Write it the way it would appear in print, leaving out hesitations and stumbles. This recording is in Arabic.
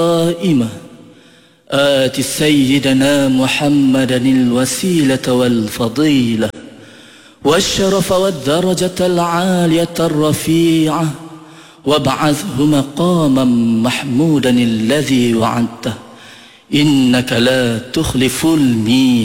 قائمة آت سيدنا محمدا الوسيلة والفضيلة والشرف والدرجة العالية الرفيعة وابعثه مقاما محمودا الذي وعدته إنك لا تخلف الميعاد.